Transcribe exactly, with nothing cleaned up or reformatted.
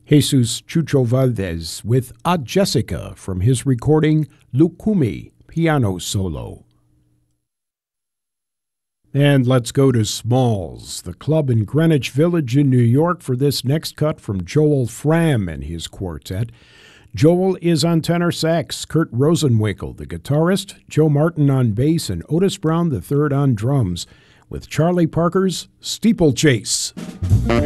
Jesus Chucho Valdez with A Jessica from his recording Lucumi, piano solo. And let's go to Smalls, the club in Greenwich Village in New York, for this next cut from Joel Fram and his quartet. Joel is on tenor sax, Kurt Rosenwinkel, the guitarist, Joe Martin on bass, and Otis Brown the third on drums, with Charlie Parker's Steeplechase.